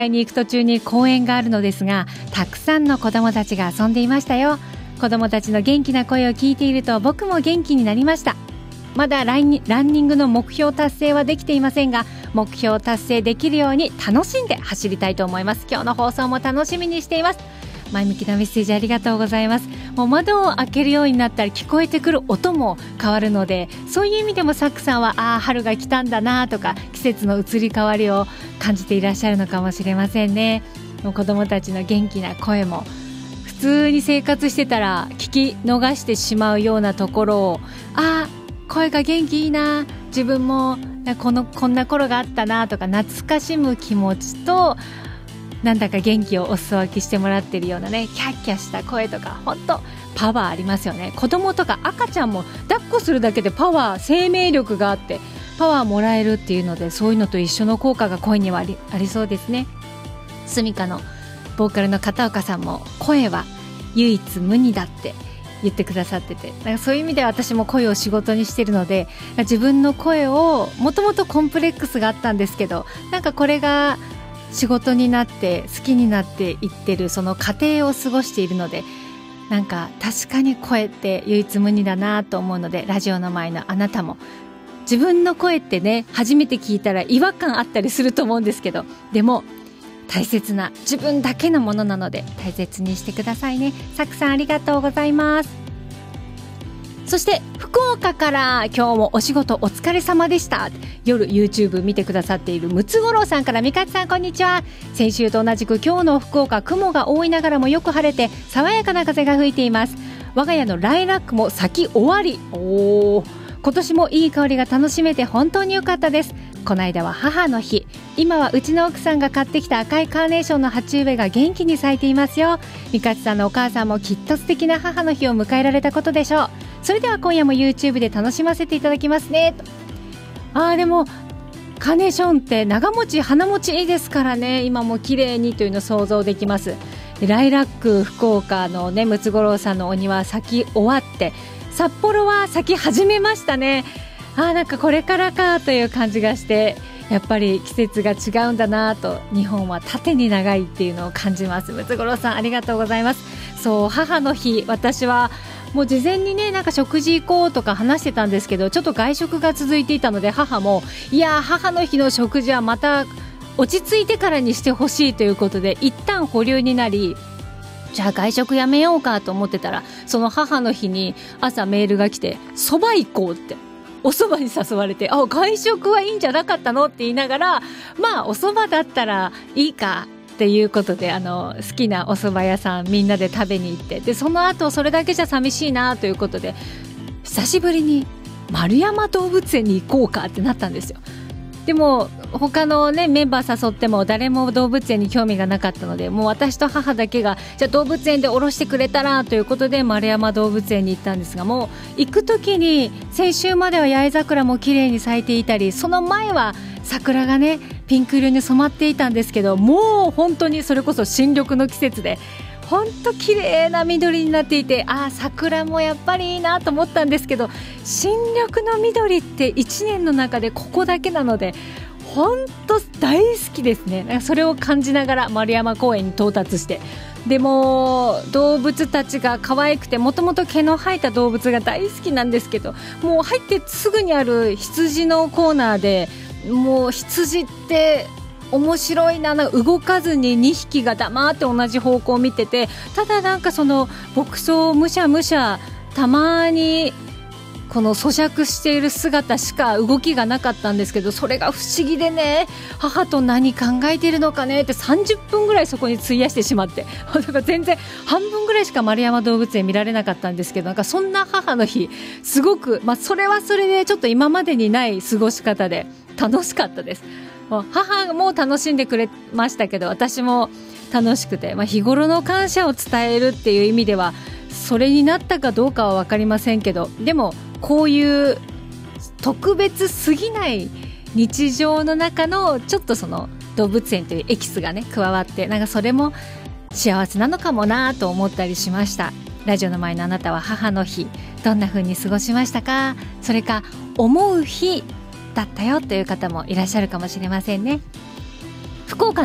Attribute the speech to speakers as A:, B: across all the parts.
A: に行く途中に公園があるのですが、たくさんの子どもたちが遊んでいましたよ。子どもたちの元気な声を聞いていると僕も元気になりました。まだランニングの目標達成はできていませんが、目標達成できるように楽しんで走りたいと思います。今日の放送も楽しみにしています。前向きなメッセージありがとうございます。もう窓を開けるようになったら聞こえてくる音も変わるので、そういう意味でもサックさんは春が来たんだなとか、季節の移り変わりを感じていらっしゃるのかもしれませんね。もう子どもたちの元気な声も普通に生活してたら聞き逃してしまうようなところを、声が元気いいな、自分もこんな頃があったなとか懐かしむ気持ちと、なんだか元気をお裾分けしてもらってるようなね、キャッキャした声とか、本当パワーありますよね。子供とか赤ちゃんも抱っこするだけでパワー、生命力があってパワーもらえるっていうので、そういうのと一緒の効果が声にはありそうですね。スミカのボーカルの片岡さんも声は唯一無二だって言ってくださってて、なんかそういう意味では私も声を仕事にしてるので、自分の声をもともとコンプレックスがあったんですけど、なんかこれが仕事になって好きになっていってるその過程を過ごしているので、なんか確かに声って唯一無二だなと思うので、ラジオの前のあなたも自分の声ってね、初めて聞いたら違和感あったりすると思うんですけど、でも大切な自分だけのものなので大切にしてくださいね。サクさんありがとうございます。そして福岡から、今日もお仕事お疲れ様でした。夜 YouTube 見てくださっているムツゴロウさんから、みかちさんこんにちは。先週と同じく今日の福岡、雲が多いながらもよく晴れて爽やかな風が吹いています。我が家のライラックも咲き終わり、今年もいい香りが楽しめて本当に良かったです。この間は母の日、今はうちの奥さんが買ってきた赤いカーネーションの鉢植えが元気に咲いていますよ。みかちさんのお母さんもきっと素敵な母の日を迎えられたことでしょう。それでは今夜も YouTube で楽しませていただきますね。でもカーネーションって長持ち花持ちいいですからね、今も綺麗にというのを想像できます。ライラック、福岡のね、ムツゴロウさんのお庭咲き終わって、札幌は咲き始めましたね。なんかこれからかという感じがして、やっぱり季節が違うんだなと、日本は縦に長いっていうのを感じます。ムツゴロウさんありがとうございます。そう、母の日、私はもう事前にね、なんか食事行こうとか話してたんですけど、ちょっと外食が続いていたので、母も母の日の食事はまた落ち着いてからにしてほしいということで、一旦保留になり、じゃあ外食やめようかと思ってたら、その母の日に朝メールが来て、蕎麦行こうって、お蕎麦に誘われて、外食はいいんじゃなかったのって言いながら、お蕎麦だったらいいかっていうことで、好きなお蕎麦屋さんみんなで食べに行って、でその後それだけじゃ寂しいなということで、久しぶりに丸山動物園に行こうかってなったんですよ。でも他のね、メンバー誘っても誰も動物園に興味がなかったので、もう私と母だけが、じゃあ動物園で降ろしてくれたらということで丸山動物園に行ったんですが、もう行く時に先週までは八重桜も綺麗に咲いていたり、その前は桜がねピンク色に染まっていたんですけど、もう本当にそれこそ新緑の季節で本当綺麗な緑になっていて、桜もやっぱりいいなと思ったんですけど、新緑の緑って1年の中でここだけなので本当大好きですね。それを感じながら丸山公園に到達して、でも動物たちが可愛くて、もともと毛の生えた動物が大好きなんですけど、もう入ってすぐにある羊のコーナーで、もう羊って面白いな、動かずに2匹が黙って同じ方向を見てて、ただなんかその牧草をむしゃむしゃたまにこの咀嚼している姿しか動きがなかったんですけど、それが不思議でね、母と何考えているのかねって30分ぐらいそこに費やしてしまって、だから全然半分ぐらいしか丸山動物園見られなかったんですけど、なんかそんな母の日すごく、それはそれでちょっと今までにない過ごし方で楽しかったです。母も楽しんでくれましたけど、私も楽しくて、日頃の感謝を伝えるっていう意味ではそれになったかどうかは分かりませんけど、でもこういう特別すぎない日常の中のちょっとその動物園というエキスがね加わって、なんかそれも幸せなのかもなと思ったりしました。ラジオの前のあなたは母の日どんな風に過ごしましたか？それか思う日だったよという方もいらっしゃるかもしれませんね。福岡の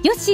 A: よし